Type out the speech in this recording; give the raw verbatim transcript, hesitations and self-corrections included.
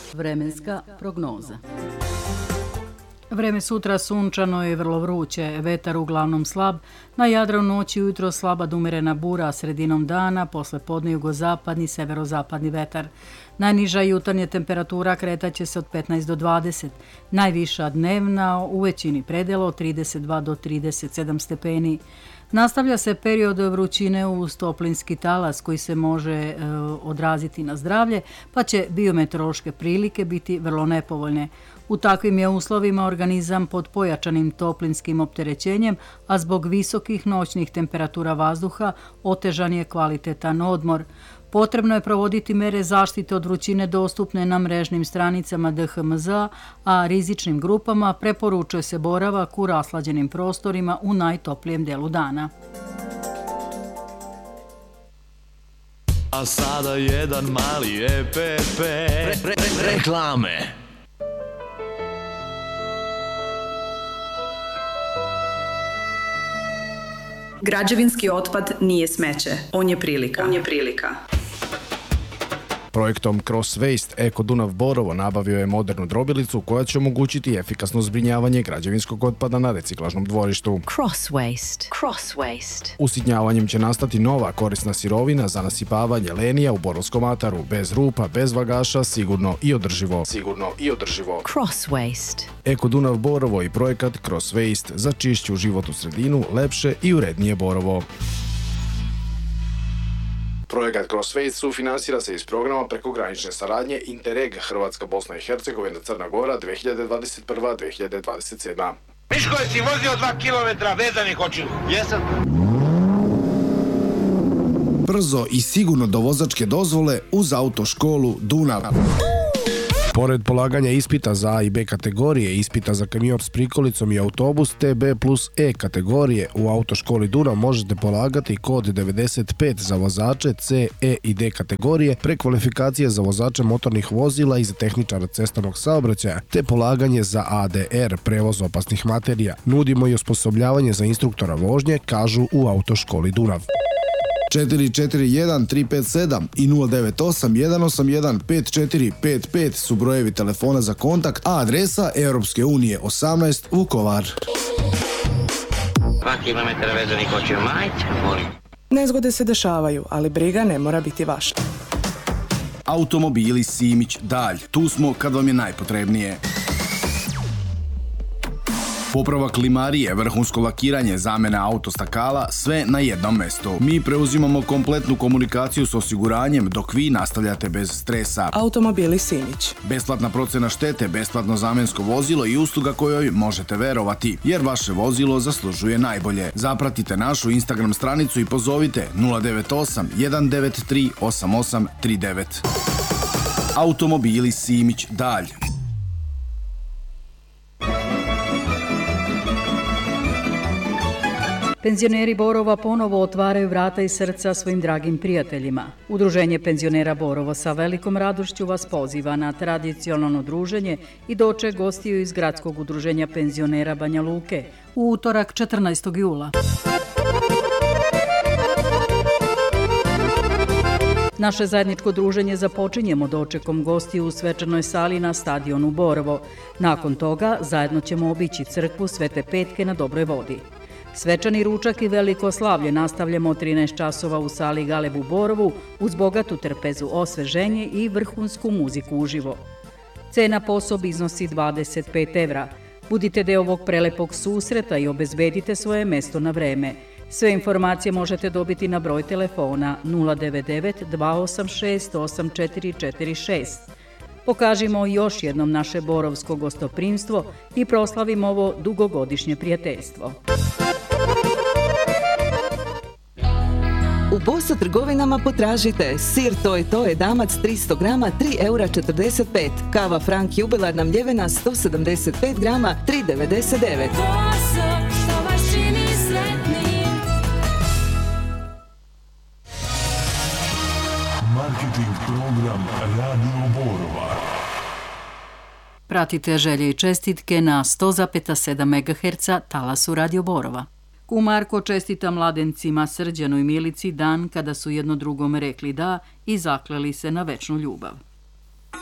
Vremenska prognoza. Vreme sutra sunčano je vrlo vruće, vetar uglavnom slab, na Jadranu noći ujutro slaba do umerena bura, a sredinom dana posle podne jugozapadni, severozapadni vetar. Najniža jutarnja temperatura kretaće se od petnaest do dvadeset, najviša dnevna u većini predela od trideset dva do trideset sedam stepeni. Nastavlja se period vrućine uz toplinski talas koji se može e, odraziti na zdravlje, pa će biometeorološke prilike biti vrlo nepovoljne. U takvim je uslovima organizam pod pojačanim toplinskim opterećenjem, a zbog visokih noćnih temperatura vazduha otežan je kvalitetan odmor. Potrebno je provoditi mere zaštite od vrućine dostupne na mrežnim stranicama D H M Z A, a rizičnim grupama preporučuje se boravak u raslađenim prostorima u najtoplijem delu dana. A sada jedan mali E P P re, re, re, reklame. Građevinski otpad nije smeće, on je prilika. On je prilika. Projektom Cross Waste Eko Dunav Borovo nabavio je modernu drobilicu koja će omogućiti efikasno zbrinjavanje građevinskog otpada na reciklažnom dvorištu. Cross Waste. Cross Waste. Usitnjavanjem će nastati nova korisna sirovina za nasipavanje lenija u Borovskom ataru, bez rupa, bez vagaša, sigurno i održivo. Sigurno i održivo. Cross Waste. Eko Dunav Borovo i projekat Cross Waste za čišću životnu sredinu, lepše i urednije Borovo. Projekat Cross Waste sufinansira se iz programa prekogranične saradnje Interreg Hrvatska, Bosna i Hercegovina, Crna Gora dve hiljade dvadeset prva do dve hiljade dvadeset sedma. Miško, jesi vozio dva kilometra vezanih očiju? Jesam. Brzo i sigurno do vozačke dozvole uz autoškolu Dunav. Pored polaganja ispita za A i B kategorije, ispita za kamion s prikolicom i autobus T B plus E kategorije, u autoškoli Dunav možete polagati kod devedeset pet za vozače C, E i D kategorije, prekvalifikacije za vozače motornih vozila i za tehničara cestovnog saobraćaja, te polaganje za A D R, prevoz opasnih materija. Nudimo i osposobljavanje za instruktora vožnje, kažu u autoškoli Dunav. četiri četiri jedan tri pet sedam i nula devet osam jedan osam jedan pet četiri pet pet su brojevi telefona za kontakt, a adresa Europske unije osamnaest Vukovar. dva kilometra vezanih očiju, majte, molim. Nezgode se dešavaju, ali briga ne mora biti vaša. Automobili Simić Dalj, tu smo kad vam je najpotrebnije. Popravak limarije, vrhunsko lakiranje, zamena autostakala, sve na jednom mestu. Mi preuzimamo kompletnu komunikaciju s osiguranjem dok vi nastavljate bez stresa. Automobili Simić. Besplatna procena štete, besplatno zamensko vozilo i usluga kojoj možete verovati, jer vaše vozilo zaslužuje najbolje. Zapratite našu Instagram stranicu i pozovite nula devet osam jedan devet tri osam osam tri devet. Automobili Simić Dalj. Penzioneri Borova ponovo otvaraju vrata i srca svojim dragim prijateljima. Udruženje penzionera Borovo sa velikom radošću vas poziva na tradicionalno druženje i doček gostiju iz Gradskog udruženja penzionera Banja Luke u utorak četrnaestog jula. Naše zajedničko druženje započinjemo dočekom gostiju u svečanoj sali na stadionu Borovo. Nakon toga zajedno ćemo obići crkvu Svete Petke na Dobroj vodi. Svečani ručak i veliko slavlje nastavljamo od trinaest časova u sali Galeb u Borovu uz bogatu trpezu, osveženje i vrhunsku muziku uživo. Cena po osobi iznosi dvadeset pet evra. Budite deo ovog prelepog susreta i obezbedite svoje mesto na vreme. Sve informacije možete dobiti na broj telefona nula devet devet dva osam šest osam četiri četiri šest. Pokažimo još jednom naše borovsko gostoprimstvo i proslavimo ovo dugogodišnje prijateljstvo. U Bosa trgovinama potražite sir Toj Toj Damac tristo grama tri eura četrdeset pet, kava Frank jubilarna mljevena sto sedamdeset pet grama tri devedeset devet. Marketing program Radio Borova. Pratite želje i čestitke na sto zarez sedam megaherca talasu Radio Borova. Kum Marko čestita mladencima Srđanu i Milici dan kada su jedno drugome rekli da i zakleli se na večnu ljubav.